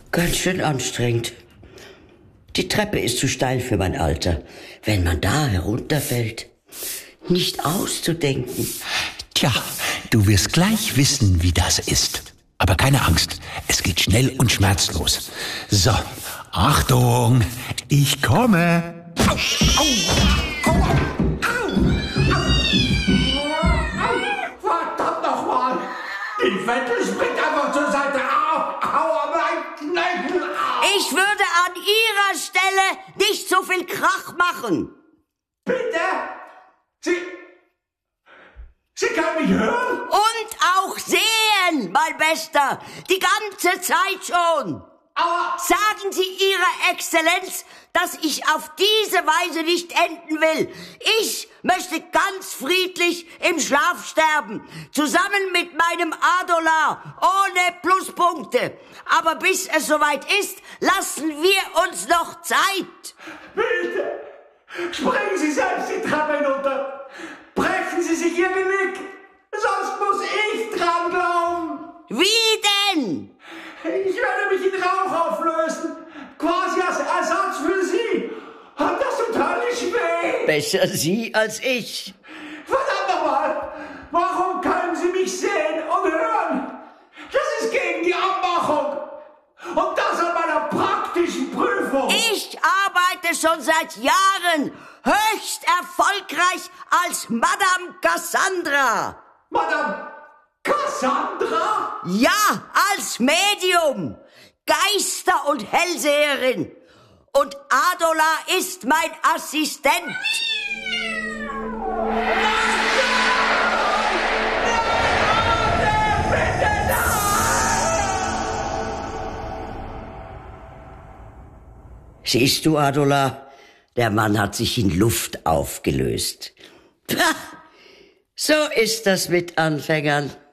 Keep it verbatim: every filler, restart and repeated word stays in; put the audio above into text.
Ganz schön anstrengend. Die Treppe ist zu steil für mein Alter. Wenn man da herunterfällt, nicht auszudenken. Tja, du wirst gleich wissen, wie das ist. Aber keine Angst, es geht schnell und schmerzlos. So, Achtung, ich komme. Au, au, au, au, au. Verdammt nochmal! Die Wette springt einfach zur Seite. Au, au, mein Knöchel. Au. Ich würde an Ihrer Stelle nicht so viel Krach machen. Bitte? Sie... Sie können mich hören? Und auch sehen, mein Bester. Die ganze Zeit schon. Aber... Sagen Sie Ihrer Exzellenz, dass ich auf diese Weise nicht enden will. Ich möchte ganz friedlich im Schlaf sterben. Zusammen mit meinem Adolar. Ohne Pluspunkte. Aber bis es soweit ist, lassen wir uns noch Zeit. Bitte. Springen Sie selbst die Treppe hinunter. Brechen Sie sich Ihr Genick. Sonst muss ich dran glauben. Wie denn? Ich werde mich in Rauch auflösen. Quasi als Ersatz für Sie. Und das tut höllisch weh. Besser Sie als ich. Verdammt nochmal. Warum können Sie mich sehen und hören? Das ist gegen die Abmachung. Und das an meiner praktischen Prüfung. Ich arbeite schon seit Jahren höchst erfolgreich als Madame Cassandra. Madame Cassandra? Ja, als Medium, Geister- und Hellseherin. Und Adolar ist mein Assistent. Siehst du, Adolar, der Mann hat sich in Luft aufgelöst. Pah, so ist das mit Anfängern.